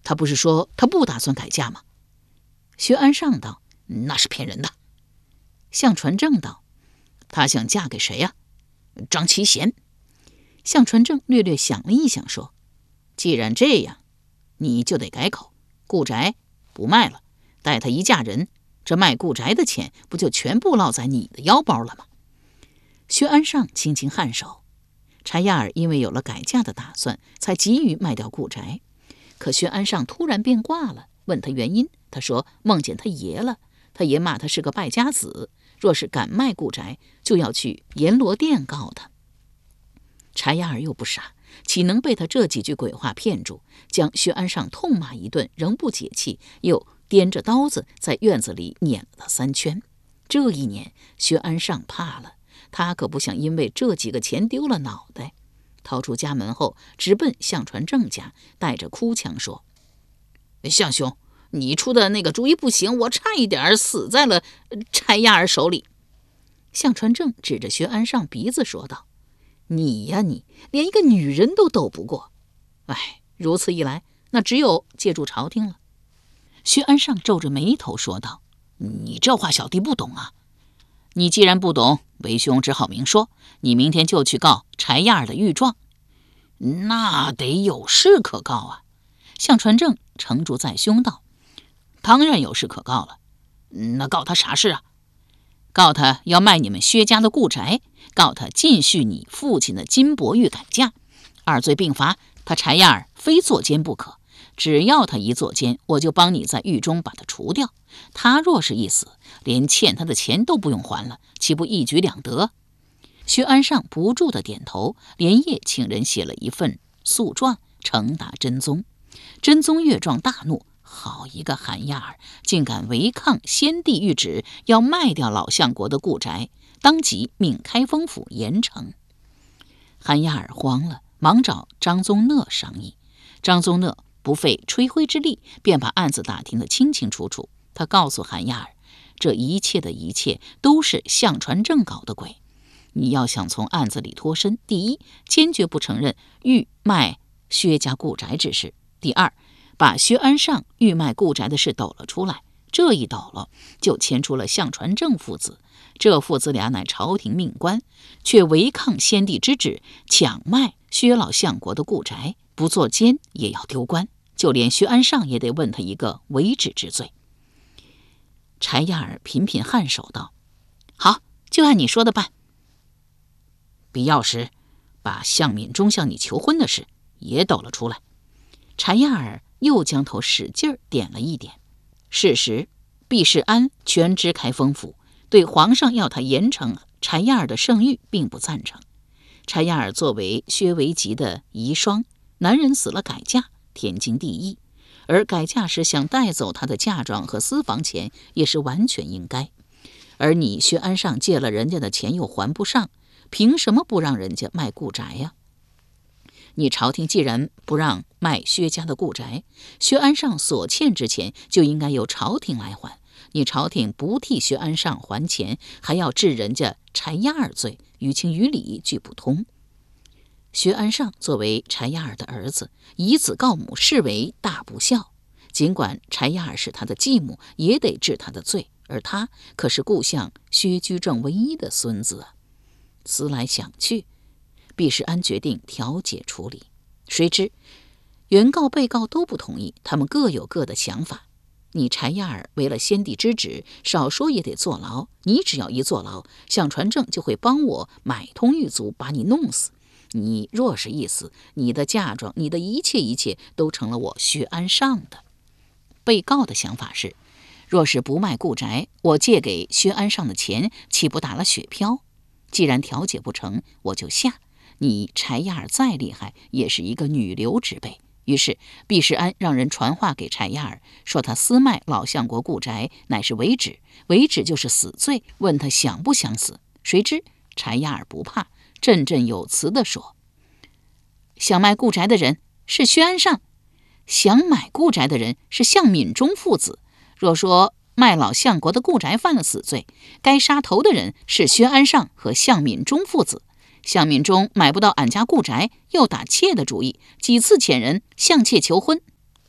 他不是说他不打算改嫁吗？薛安上道：那是骗人的。向传正道：他想嫁给谁呀？张其贤。向传正略略想了一想，说：既然这样，你就得改口，顾宅不卖了，待他一嫁人，这卖顾宅的钱不就全部落在你的腰包了吗？薛安上轻轻颔首。柴亚尔因为有了改嫁的打算，才急于卖掉顾宅。可薛安上突然变卦了，问他原因。他说梦见他爷了，他爷骂他是个败家子，若是敢卖顾宅，就要去阎罗殿告他。柴亚尔又不傻，岂能被他这几句鬼话骗住，将薛安上痛骂一顿，仍不解气，又掂着刀子在院子里撵了他3圈。这一撵，薛安上怕了，他可不想因为这几个钱丢了脑袋。逃出家门后，直奔向传正家，带着哭腔说：向兄，你出的那个主意不行，我差一点死在了柴亚尔手里。向传正指着薛安上鼻子说道：你呀你，连一个女人都斗不过，如此一来，那只有借助朝廷了。薛安上皱着眉头说道：你这话小弟不懂啊。你既然不懂，为兄只好明说，你明天就去告柴亚尔的御状。那得有事可告啊。向传正承住在胸道：当然有事可告了。那告他啥事啊？告他要卖你们薛家的顾宅，告他尽续你父亲的金帛玉改嫁，2罪并罚，他柴亚尔非作奸不可。只要他一作奸，我就帮你在狱中把他除掉。他若是一死，连欠他的钱都不用还了，岂不一举两得？薛安上不住地点头，连夜请人写了一份诉状，呈达真宗。真宗阅状大怒，好一个韩亚尔，竟敢违抗先帝谕旨，要卖掉老相国的顾宅，当即命开封府严惩。韩亚尔慌了，忙找张宗讷商议。张宗讷不费吹灰之力，便把案子打听得清清楚楚。他告诉韩亚尔，这一切的一切都是向传正搞的鬼。你要想从案子里脱身，第一，坚决不承认欲卖薛家顾宅之事；第二，把薛安上欲卖顾宅的事抖了出来。这一抖了，就牵出了向传正父子。这父子俩乃朝廷命官，却违抗先帝之旨，抢卖薛老相国的顾宅，不作奸也要丢官，就连薛安上也得问他一个违止之罪。柴亚尔频频颔首道：好，就按你说的办。必要时，把向敏中向你求婚的事也抖了出来。柴亚尔又将头使劲点了一点。事实，毕世安全知开封府，对皇上要他严惩柴亚尔的圣谕并不赞成。柴亚尔作为薛维吉的遗孀，男人死了改嫁，天经地义，而改嫁时想带走他的嫁妆和私房钱也是完全应该。而你薛安上借了人家的钱又还不上，凭什么不让人家卖顾宅呀？你朝廷既然不让卖薛家的顾宅，薛安上所欠之钱就应该由朝廷来还。你朝廷不替薛安上还钱，还要治人家柴亚尔罪，于情于理俱不通。薛安上作为柴亚尔的儿子，以子告母，视为大不孝。尽管柴亚尔是他的继母，也得治他的罪，而他可是故相薛居正唯一的孙子啊。思来想去，毕世安决定调解处理。谁知原告被告都不同意，他们各有各的想法。你柴亚尔为了先帝之旨，少说也得坐牢，你只要一坐牢，向传正就会帮我买通狱卒，把你弄死。你若是一死，你的嫁妆，你的一切都成了我薛安上的。被告的想法是，若是不卖顾宅，我借给薛安上的钱岂不打了雪漂？既然调解不成，我就下。你柴亚尔再厉害，也是一个女流之辈。于是毕世安让人传话给柴亚尔，说他私卖老相国顾宅乃是违止，违止就是死罪，问他想不想死。谁知柴亚尔不怕，振振有词地说：想卖顾宅的人是薛安上，想买顾宅的人是向敏中父子。若说卖老相国的顾宅犯了死罪，该杀头的人是薛安上和向敏中父子。向敏中买不到俺家顾宅，又打妾的主意，几次遣人向妾求婚。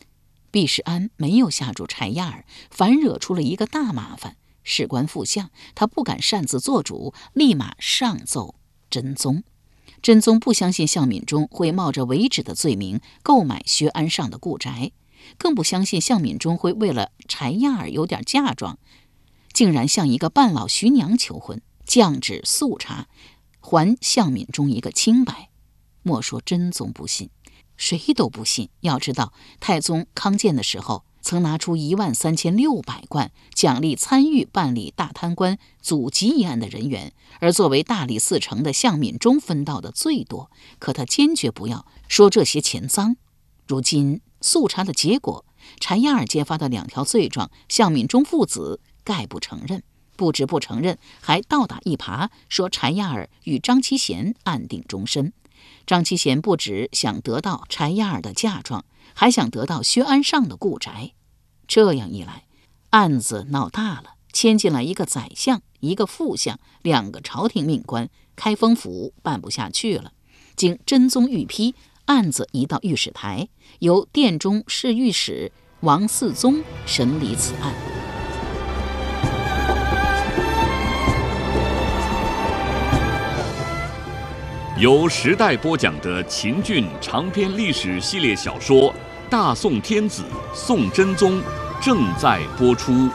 毕世安没有吓住柴亚尔，反惹出了一个大麻烦。事关副相，他不敢擅自做主，立马上奏真宗。真宗不相信向敏中会冒着伪旨的罪名购买薛安上的故宅，更不相信向敏中会为了柴亚尔有点嫁妆，竟然向一个半老徐娘求婚，降旨速查，还向敏中一个清白。莫说真宗不信，谁都不信。要知道，太宗康健的时候，曾拿出13600贯奖励参与办理大贪官祖籍一案的人员，而作为大理寺丞的向敏中分到的最多，可他坚决不要，说这些钱赃。如今速查的结果，柴亚尔揭发的2条罪状，向敏中父子概不承认，不止不承认，还倒打一耙，说柴亚尔与张其贤暗定终身。张其贤不只想得到柴亚尔的嫁妆，还想得到薛安上的故宅。这样一来，案子闹大了，牵进来一个宰相，一个副相，2个朝廷命官，开封府办不下去了。经真宗御批，案子移到御史台，由殿中侍御史王嗣宗审理此案。 由时代播讲的秦俊长篇历史系列小说《大宋天子·宋真宗》正在播出。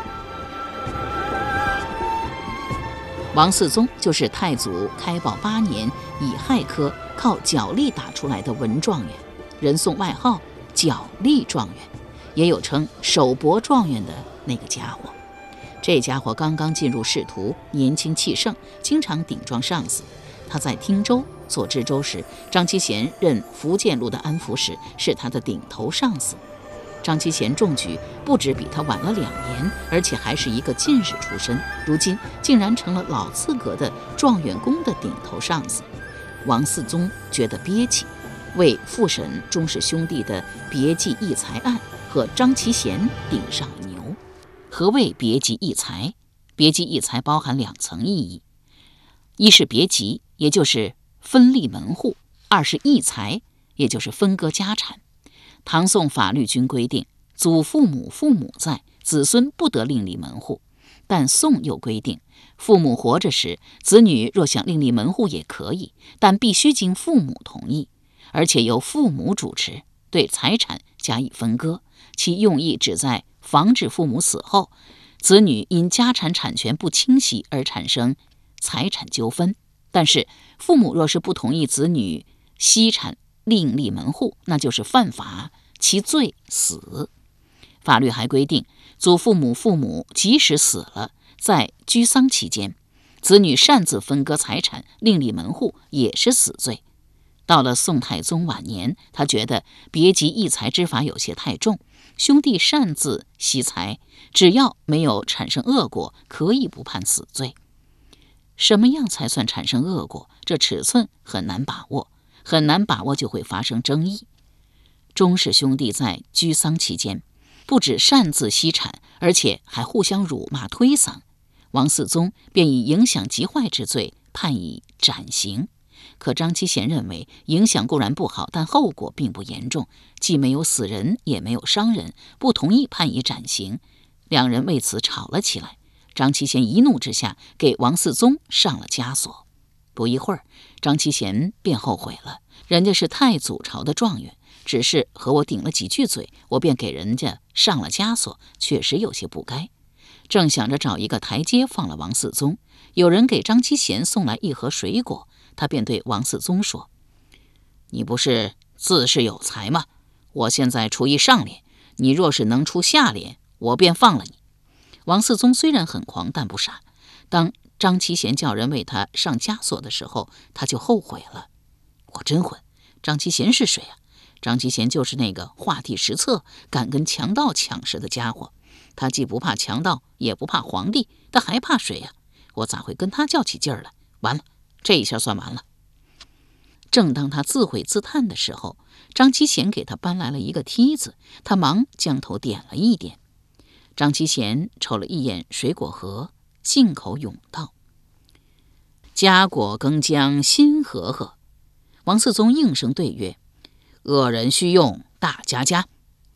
王嗣宗就是太祖开宝8年乙亥科靠脚力打出来的文状元，人送外号脚力状元，也有称手搏状元的那个家伙。这家伙刚刚进入仕途，年轻气盛，经常顶撞上司。他在汀州做知州时，张其贤任福建路的安抚使，是他的顶头上司。张其贤中举不止比他晚了2年，而且还是一个进士出身，如今竟然成了老资格的状元公的顶头上司。王嗣宗觉得憋气，为复审钟氏兄弟的别记异才案和张其贤顶上了牛。何谓别记异才？别记异才包含2层意义，一是别级，也就是分立门户；二是异才，也就是分割家产。唐宋法律均规定，祖父母、父母在，子孙不得另立门户。但宋又规定，父母活着时，子女若想另立门户也可以，但必须经父母同意，而且由父母主持，对财产加以分割。其用意旨在防止父母死后，子女因家产产权不清晰而产生财产纠纷。但是父母若是不同意子女析产另立门户，那就是犯法，其罪死。法律还规定，祖父母、父母即使死了，在居丧期间，子女擅自分割财产另立门户也是死罪。到了宋太宗晚年，他觉得别级异才之法有些太重，兄弟擅自惜财，只要没有产生恶果，可以不判死罪。什么样才算产生恶果？这尺寸很难把握，很难把握就会发生争议。钟氏兄弟在居丧期间，不止擅自惜产，而且还互相辱骂推搡。王嗣宗便以影响极坏之罪判以斩刑。可张其贤认为，影响固然不好，但后果并不严重，既没有死人，也没有伤人，不同意判以斩刑。2人为此吵了起来。张其贤一怒之下，给王嗣宗上了枷锁。不一会儿，张其贤便后悔了，人家是太祖朝的状元，只是和我顶了几句嘴，我便给人家上了枷锁，确实有些不该。正想着找一个台阶放了王嗣宗，有人给张其贤送来一盒水果，他便对王嗣宗说：“你不是自恃有才吗？我现在出一上联，你若是能出下联，我便放了你。”王嗣宗虽然很狂，但不傻。当张其贤叫人为他上枷锁的时候，他就后悔了。我真混，张其贤是谁啊？张其贤就是那个画地识册、敢跟强盗抢食的家伙。他既不怕强盗，也不怕皇帝，他还怕谁呀？我咋会跟他较起劲儿来？完了，这一下算完了。正当他自毁自叹的时候，张其贤给他搬来了一个梯子，他忙将头点了一点。张其贤瞅了一眼水果盒，信口涌道：“佳果更将新和和。”王嗣宗应声对曰：“恶人须用大家家。”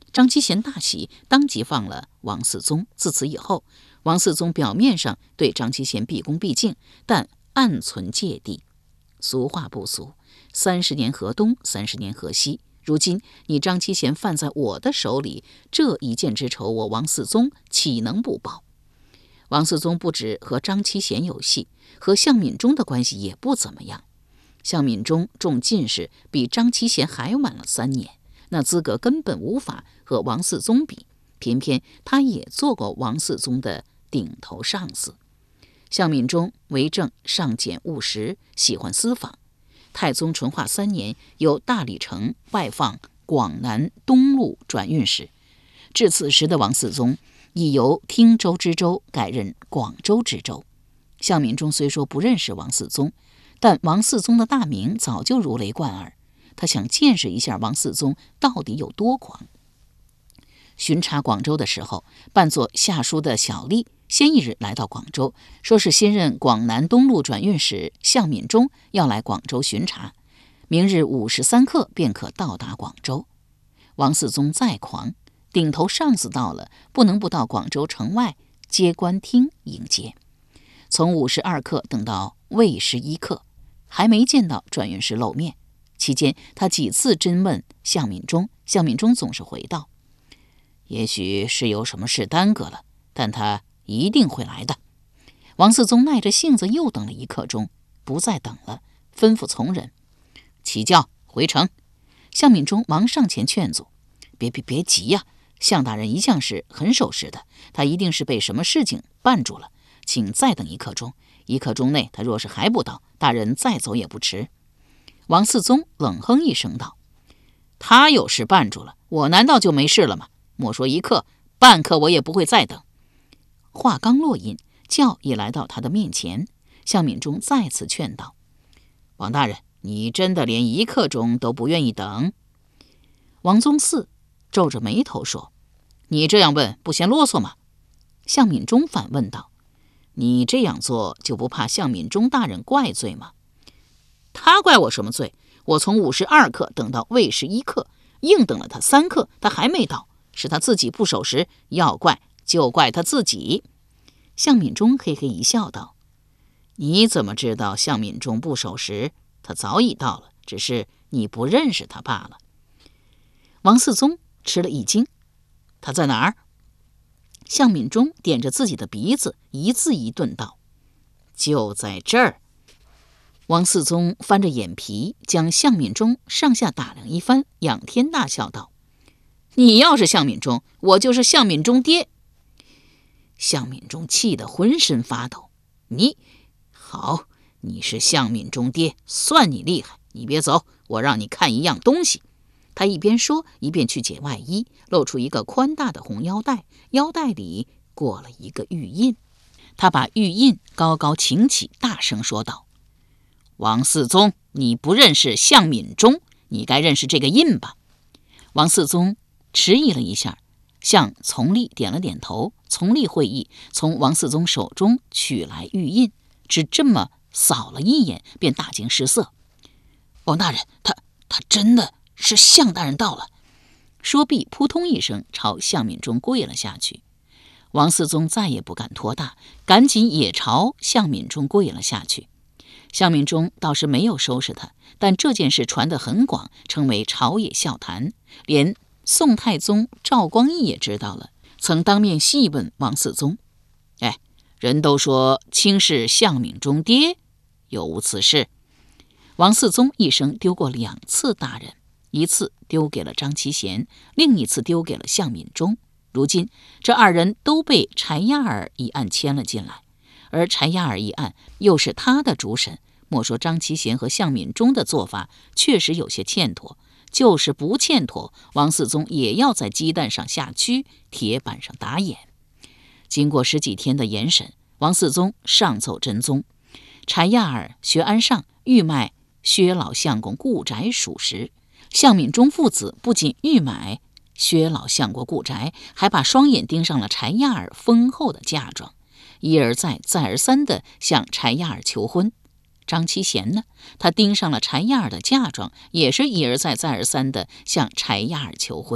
张其贤大喜，当即放了王嗣宗。自此以后，王嗣宗表面上对张其贤毕恭毕敬，但暗存芥蒂。俗话不俗，30年河东，30年河西。如今你张其贤犯在我的手里，这一箭之仇，我王嗣宗岂能不报？王嗣宗不止和张其贤有隙，和向敏中的关系也不怎么样。向敏中中进士比张其贤还晚了3年，那资格根本无法和王嗣宗比，偏偏他也做过王嗣宗的顶头上司。向敏中为政尚俭务实，喜欢私访。太宗淳化3年，由大理丞外放广南东路转运使。至此时的王嗣宗已由汀州知州改任广州知州。向敏中虽说不认识王嗣宗，但王嗣宗的大名早就如雷贯耳，他想见识一下王嗣宗到底有多狂。巡查广州的时候，扮作下书的小吏先一日来到广州，说是新任广南东路转运使向敏中要来广州巡查，明日午时3刻便可到达广州。王嗣宗再狂，顶头上司到了，不能不到广州城外接官厅迎接。从午时2刻等到未时1刻，还没见到转运使露面。期间他几次侦问向敏中，向敏中总是回道：也许是有什么事耽搁了，但他一定会来的。王嗣宗耐着性子又等了1刻钟，不再等了，吩咐从人起轿回城。向敏中忙上前劝阻：别急呀，向大人一向是很守时的，他一定是被什么事情绊住了，请再等1刻钟，1刻钟内他若是还不到，大人再走也不迟。王嗣宗冷哼一声道：他有事绊住了，我难道就没事了吗？莫说1刻，半刻我也不会再等。话刚落音，轿也来到他的面前。向敏中再次劝道：王大人，你真的连1刻钟都不愿意等？王宗嗣皱着眉头说：你这样问不嫌啰嗦吗？向敏中反问道：你这样做就不怕向敏中大人怪罪吗？他怪我什么罪？我从午时2刻等到未时1刻，硬等了他3刻，他还没到，是他自己不守时，要怪就怪他自己。向敏中嘿嘿一笑道：你怎么知道向敏中不守时？他早已到了，只是你不认识他罢了。王嗣宗吃了一惊：他在哪儿？向敏中点着自己的鼻子，一字一顿道：就在这儿。王嗣宗翻着眼皮，将向敏中上下打量一番，仰天大笑道：你要是向敏中，我就是向敏中爹。向敏中气得浑身发抖：好，你是向敏中爹，算你厉害。你别走，我让你看一样东西。他一边说，一边去解外衣，露出一个宽大的红腰带，腰带里裹了一个玉印。他把玉印高高擎起，大声说道：王嗣宗，你不认识向敏中，你该认识这个印吧？王嗣宗迟疑了一下，向从吏点了点头。从吏会意，从王嗣宗手中取来玉印，只这么扫了一眼，便大惊失色：王大人，他真的是向大人到了。说毕，扑通一声朝向敏中跪了下去。王嗣宗再也不敢托大，赶紧也朝向敏中跪了下去。向敏中倒是没有收拾他，但这件事传得很广，成为朝野笑谈，连宋太宗赵光义也知道了，曾当面细问王嗣宗：人都说卿是向敏中爹，有无此事？王嗣宗一生丢过2次大人，一次丢给了张其贤，另一次丢给了向敏中。如今这2人都被柴亚尔一案牵了进来，而柴亚尔一案又是他的主审。莫说张其贤和向敏中的做法确实有些欠妥，就是不欠妥，王嗣宗也要在鸡蛋上下蛆，铁板上打眼。经过10几天的严审，王嗣宗上奏真宗，柴亚尔、薛安上欲卖薛老相公故宅属实。向敏中父子不仅欲买薛老相国故宅，还把双眼盯上了柴亚尔丰厚的嫁妆，一而再再而三地向柴亚尔求婚。张其贤呢，他盯上了柴亚尔的嫁妆，也是一而再再而三地向柴亚尔求婚。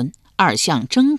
二相争